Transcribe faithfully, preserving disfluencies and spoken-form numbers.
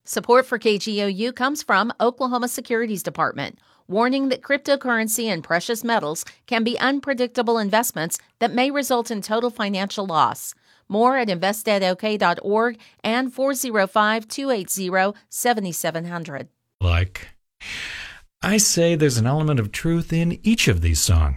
Support for K G O U comes from Oklahoma Securities Department, warning that cryptocurrency and precious metals can be unpredictable investments that may result in total financial loss. More at invest ed o k dot org and four oh five, two eight zero, seven seven zero zero. Like, I say there's an element of truth in each of these songs.